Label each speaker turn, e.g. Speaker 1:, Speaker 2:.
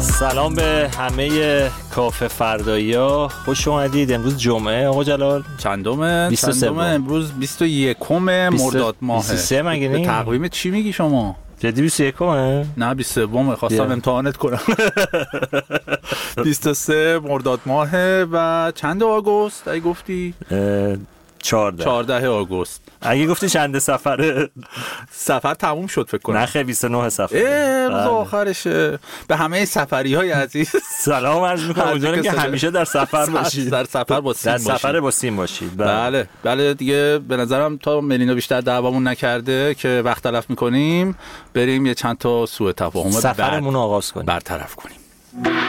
Speaker 1: سلام به همه کافه فردایی‌ها، خوش اومدید. امروز جمعه آقا جلال
Speaker 2: چندمه؟
Speaker 1: 23
Speaker 2: امروز 21 مرداد ماه.
Speaker 1: 23 مگه نه؟
Speaker 2: تقویم چی میگی شما؟
Speaker 1: جدی 21
Speaker 2: نه 23 خواستم امتحانت کنم. 23 مرداد ماه و چند آگوست اگه گفتی؟
Speaker 1: 14
Speaker 2: آگوست.
Speaker 1: اگه گفتی چند
Speaker 2: سفر تموم شد فکر کنم.
Speaker 1: نه خیلی 29 سفر.
Speaker 2: روز آخرشه. به همه سفری‌های عزیز
Speaker 1: سلام عرض می‌کنم. امیدوارم که همیشه در سفر باشید.
Speaker 2: در سفر با سیم باشید.
Speaker 1: در سفر با سیم باشید.
Speaker 2: بله دیگه به نظرم تا ملینا بیشتر دعوامون نکرده که وقت تلف می‌کنیم، بریم یه چند تا سوء تفاهم
Speaker 1: سفرمون رو آغاز کنیم،
Speaker 2: برطرف کنیم.